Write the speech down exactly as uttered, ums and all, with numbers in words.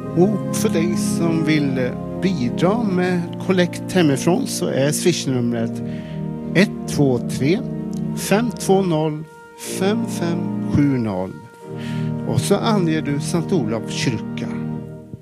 Och för dig som vill bidra med kollekt hemifrån så är swishnumret ett två tre fem två noll fem fem sju noll. Och så anger du Sankt Olof kyrka.